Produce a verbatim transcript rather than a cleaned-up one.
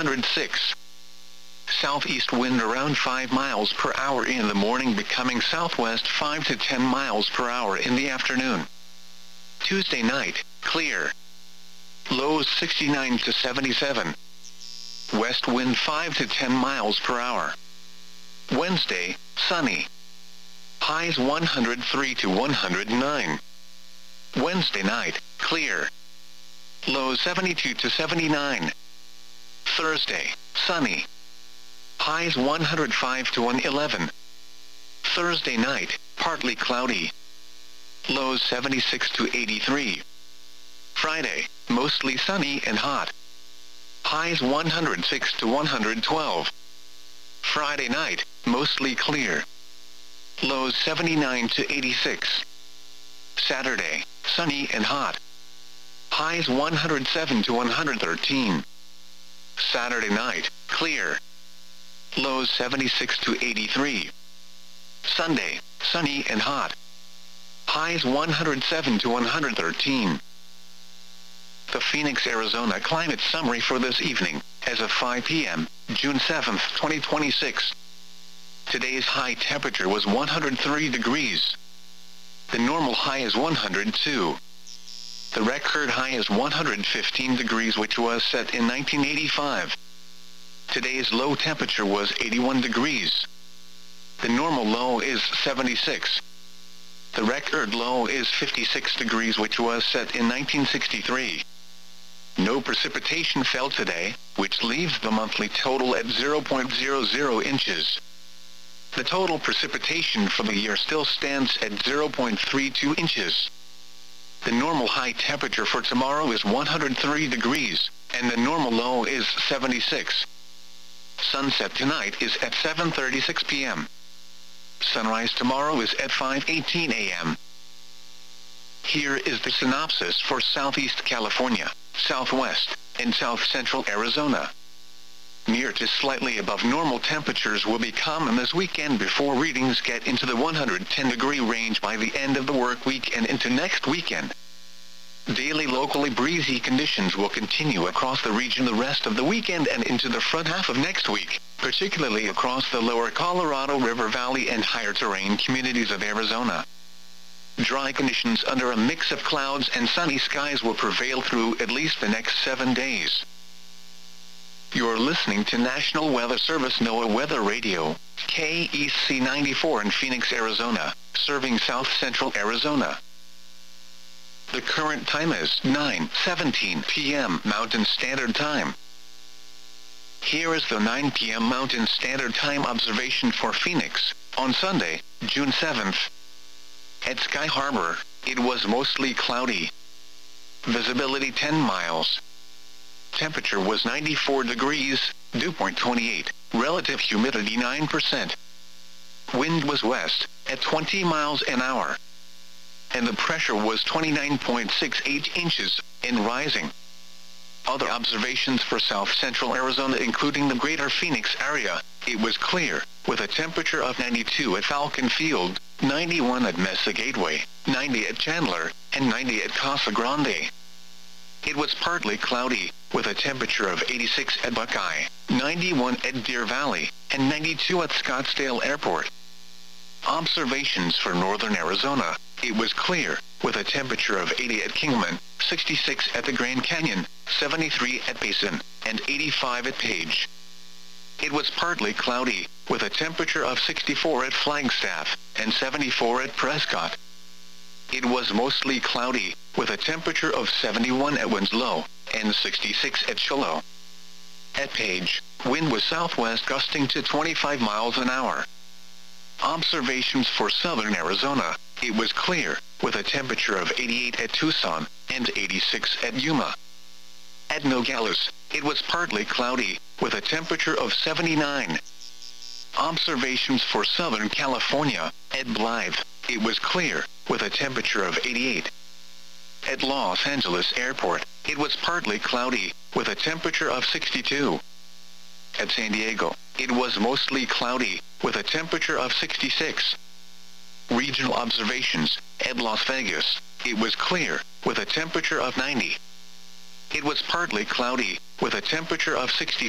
hundred six. Southeast wind around five miles per hour in the morning, becoming southwest five to ten miles per hour in the afternoon. Tuesday night, clear. Lows sixty-nine to seventy-seven. West wind five to ten miles per hour. Wednesday, sunny. Highs one hundred three to one hundred nine. Wednesday night, clear. Lows seventy-two to seventy-nine. Thursday, sunny. Highs one hundred five to one hundred eleven. Thursday night, partly cloudy. Lows seventy-six to eighty-three. Friday, mostly sunny and hot. Highs one hundred six to one hundred twelve. Friday night, mostly clear. Lows seventy-nine to eighty-six. Saturday, sunny and hot. Highs one hundred seven to one hundred thirteen. Saturday night, clear. Lows seventy-six to eighty-three. Sunday, sunny and hot. Highs one hundred seven to one hundred thirteen. The Phoenix, Arizona climate summary for this evening, as of five p m, June seventh, twenty twenty-six. Today's high temperature was one hundred three degrees. The normal high is one hundred two. The record high is one hundred fifteen degrees, which was set in nineteen eighty-five. Today's low temperature was eighty-one degrees. The normal low is seventy-six. The record low is fifty-six degrees, which was set in nineteen sixty-three. No precipitation fell today, which leaves the monthly total at zero point zero zero inches. The total precipitation for the year still stands at zero point three two inches. The normal high temperature for tomorrow is one hundred three degrees, and the normal low is seventy-six. Sunset tonight is at seven thirty-six p m Sunrise tomorrow is at five eighteen a m Here is the synopsis for Southeast California, Southwest, and South Central Arizona. Near to slightly above normal temperatures will be common this weekend before readings get into the one hundred ten degree range by the end of the work week and into next weekend. Daily locally breezy conditions will continue across the region the rest of the weekend and into the front half of next week, particularly across the lower Colorado River Valley and higher terrain communities of Arizona. Dry conditions under a mix of clouds and sunny skies will prevail through at least the next seven days. You're listening to National Weather Service NOAA Weather Radio, K E C ninety-four in Phoenix, Arizona, serving South Central Arizona. The current time is nine seventeen p m Mountain Standard Time. Here is the nine p m Mountain Standard Time observation for Phoenix, on Sunday, June seventh. At Sky Harbor, it was mostly cloudy. Visibility ten miles. Temperature was ninety-four degrees, dew point twenty-eight, relative humidity nine percent. Wind was west, at twenty miles an hour. And the pressure was twenty-nine point six eight inches, and rising. Other observations for South Central Arizona, including the greater Phoenix area, it was clear, with a temperature of ninety-two at Falcon Field, ninety-one at Mesa Gateway, ninety at Chandler, and ninety at Casa Grande. It was partly cloudy, with a temperature of eighty-six at Buckeye, ninety-one at Deer Valley, and ninety-two at Scottsdale Airport. Observations for northern Arizona, it was clear, with a temperature of eighty at Kingman, sixty-six at the Grand Canyon, seventy-three at Basin, and eighty-five at Page. It was partly cloudy, with a temperature of sixty-four at Flagstaff, and seventy-four at Prescott. It was mostly cloudy, with a temperature of seventy-one at Winslow, and sixty-six at Shiloh. At Page, wind was southwest gusting to twenty-five miles an hour. Observations for southern Arizona, it was clear, with a temperature of eighty-eight at Tucson, and eighty-six at Yuma. At Nogales, it was partly cloudy, with a temperature of seventy-nine. Observations for Southern California, at Blythe, it was clear, with a temperature of eighty-eight. At Los Angeles Airport, it was partly cloudy, with a temperature of sixty-two. At San Diego, it was mostly cloudy, with a temperature of sixty-six. Regional observations, at Las Vegas, it was clear, with a temperature of ninety. It was partly cloudy, with a temperature of sixty-four.